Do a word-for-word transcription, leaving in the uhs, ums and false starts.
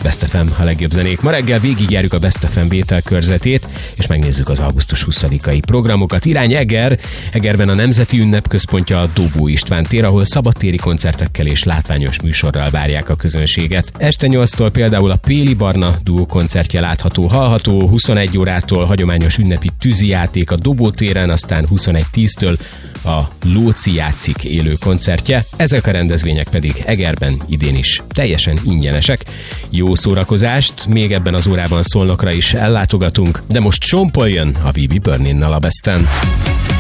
Best ef em, a legjobb zenék. Ma reggel végigjárjuk a Best ef em vételkörzetét, és megnézzük az augusztus huszadikai programokat. Irány Eger, Egerben a Nemzeti Ünnepközpontja a Dobó István tér, ahol szabadtéri koncertekkel és látványos műsorral várják a közönséget. Este nyolctól például a Péli Barna duó koncertje látható, hallható, huszonegy órától hagyományos ünnepi tűzijáték a Dobó téren, aztán huszonegy tíztől a Lóci játszik élő koncertje. Ezek a rendezvények pedig Egerben idén is teljesen ingyenesek. Jó szórakozást, még ebben az órában Szolnokra is ellátogatunk, de most Sean Paul jön a We Be Burning-nal a Besten.